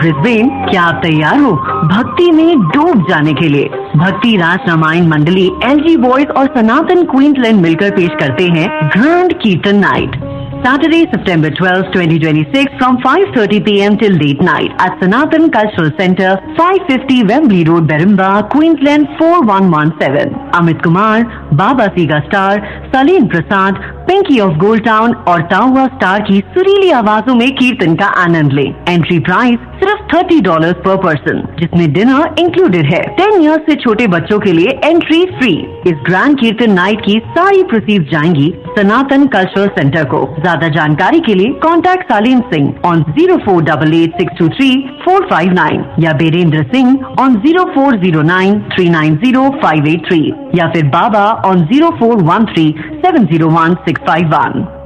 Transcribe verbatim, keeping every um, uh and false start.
Brisbane, क्या आप तैयार हो भक्ति में डूब जाने के लिए? भक्ति रास रामायण मंडली, एलजी बॉयज और सनातन क्वींसलैंड मिलकर पेश करते हैं ग्रैंड कीर्तन night, Saturday, September twelfth, twenty twenty-six, from five thirty p m till late night at Sanatan Cultural Center, five fifty Wembley Road, Berimba, Queensland four one one seven. Amit Kumar, Baba Siga Star, Saleen Prasad, Pinky of gold town और टाउवा star की सुरीली आवाजों में कीर्तन का आनंद लें। Entry price सिर्फ thirty dollar पर पर्सन, जिसमें डिनर इंक्लूडेड है। टेन इयर्स से छोटे बच्चों के लिए एंट्री फ्री। इस ग्रैंड कीर्तन नाइट की सारी प्रोसीड जाएंगी सनातन कल्चरल सेंटर को। ज्यादा जानकारी के लिए contact सालीन Singh on zero four eight eight six to three four five nine या Birendra Singh on zero four zero nine three nine zero five eight three या फिर बाबा on zero four one three seven zero one six five one.